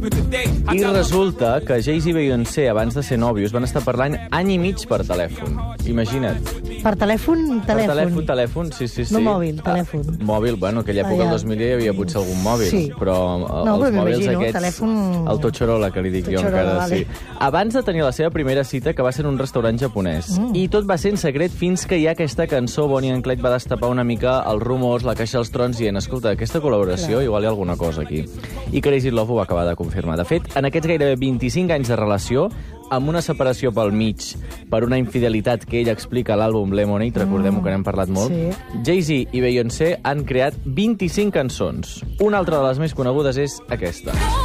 I resulta que Jay-Z i Beyoncé, abans de ser nòvios, van estar parlant any i mig per telèfon. Imagina't. Per telèfon? Telèfon, sí. No mòbil, telèfon. Mòbil, bueno, aquella època, el 2000, hi havia potser algun mòbil. Sí. Però els mòbils aquests... Telèfon... El Totxorola, que li dic jo encara, vale. sí. Abans de tenir la seva primera cita, que va ser en un restaurant japonès. I tot va ser en secret fins que hi ha aquesta cançó, Bonnie and Clyde va destapar una mica els rumors, la caixa dels trons, dient, escolta, aquesta col·laboració, igual hi ha alguna cosa aquí. I Crazy Love ho va acabar de confirmar. De fet, en aquests gairebé 25 anys de relació, amb una separació pel mig per una infidelitat que ell explica a l'àlbum Lemonade, recordem-ho que n'hem parlat molt, Jay-Z i Beyoncé han creat 25 cançons. Una altra de les més conegudes és aquesta.